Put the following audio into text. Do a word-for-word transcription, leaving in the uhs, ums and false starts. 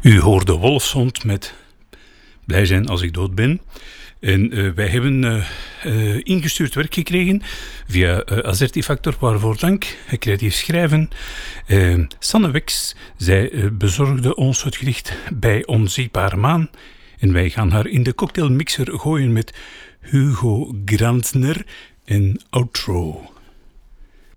U hoorde Wolfshond met Blij zijn als ik dood ben. En uh, wij hebben uh, uh, ingestuurd werk gekregen via uh, Azertifactor, waarvoor dank. Creatief schrijven. Uh, Sanne Wex, zij uh, bezorgde ons het gedicht Bij Onzichtbare Maan. En wij gaan haar in de cocktailmixer gooien met Hugo Grantner en Outro.